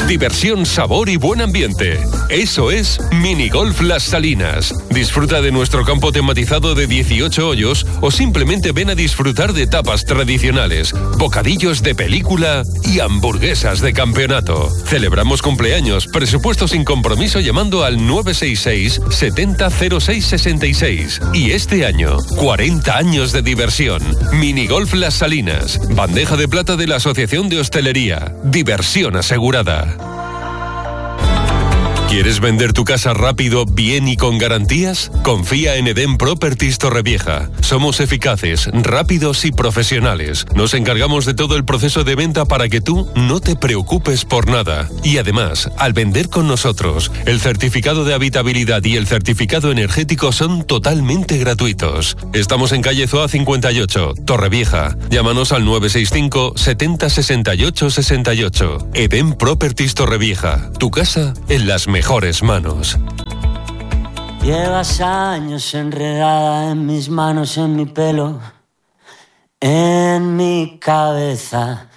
Diversión, sabor y buen ambiente. Eso es Minigolf Las Salinas. Disfruta de nuestro campo tematizado de 18 hoyos o simplemente ven a disfrutar de tapas tradicionales, bocadillos de película y hamburguesas de campeonato. Celebramos cumpleaños, presupuesto sin compromiso llamando al 966 70 06 66. Y este año, 40 años de diversión. Minigolf Las Salinas. Bandeja de plata de la Asociación de Hostelería. Diversión asegurada. ¿Quieres vender tu casa rápido, bien y con garantías? Confía en Eden Properties Torrevieja. Somos eficaces, rápidos y profesionales. Nos encargamos de todo el proceso de venta para que tú no te preocupes por nada. Y además, al vender con nosotros, el certificado de habitabilidad y el certificado energético son totalmente gratuitos. Estamos en calle Zoa 58, Torrevieja. Llámanos al 965 70 68 68. Eden Properties Torrevieja. Tu casa en las mejores manos. Llevas años enredada en mis manos, en mi pelo, en mi cabeza.